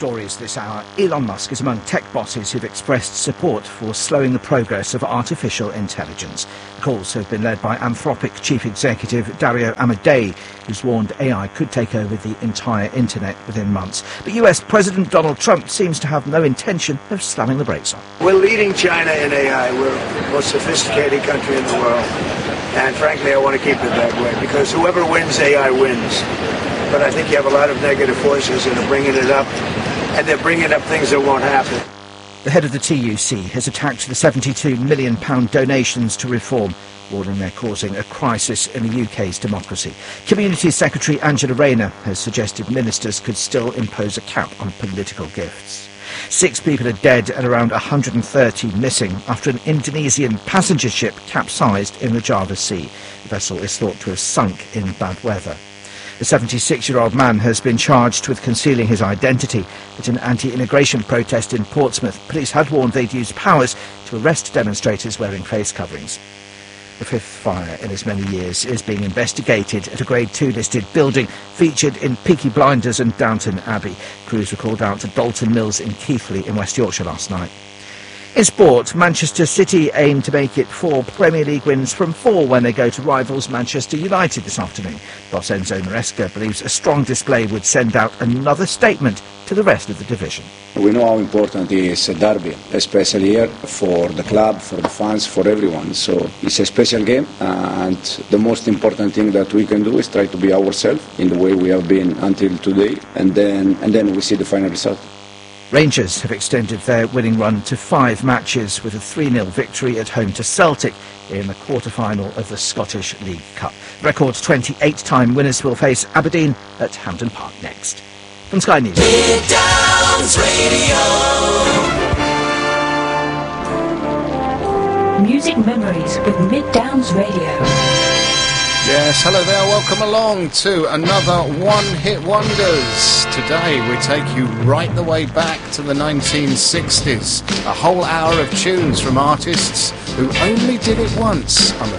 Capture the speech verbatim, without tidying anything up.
Stories this hour. Elon Musk is among tech bosses who've expressed support for slowing the progress of artificial intelligence. Calls have been led by Anthropic chief executive Dario Amodei, who's warned A I could take over the entire internet within months. But U S President Donald Trump seems to have no intention of slamming the brakes on. We're leading China in A I. We're the most sophisticated country in the world. And frankly, I want to keep it that way, because whoever wins A I wins. But I think you have a lot of negative forces that are bringing it up, and they're bringing up things that won't happen. The head of the T U C has attacked the seventy-two million pound donations to reform, warning they're causing a crisis in the U K's democracy. Community Secretary Angela Rayner has suggested ministers could still impose a cap on political gifts. Six people are dead and around one hundred thirty missing after an Indonesian passenger ship capsized in the Java Sea. The vessel is thought to have sunk in bad weather. The seventy-six-year-old man has been charged with concealing his identity. At an anti-immigration protest in Portsmouth, police had warned they'd use powers to arrest demonstrators wearing face coverings. The fifth fire in as many years is being investigated at a Grade two listed building featured in Peaky Blinders and Downton Abbey. Crews were called out to Dalton Mills in Keighley in West Yorkshire last night. In sport, Manchester City aim to make it four Premier League wins from four when they go to rivals Manchester United this afternoon. Boss Enzo Maresca believes a strong display would send out another statement to the rest of the division. We know how important it is a derby, especially here for the club, for the fans, for everyone. So it's a special game, and the most important thing that we can do is try to be ourselves in the way we have been until today, and then and then we see the final result. Rangers have extended their winning run to five matches with a three nil victory at home to Celtic in the quarter-final of the Scottish League Cup. Record twenty-eight time winners will face Aberdeen at Hampden Park next. From Sky News. Mid Downs Radio. Music memories with Mid Downs Radio. Yes, hello there, welcome along to another One Hit Wonders. Today we take you right the way back to the nineteen sixties. A whole hour of tunes from artists who only did it once on the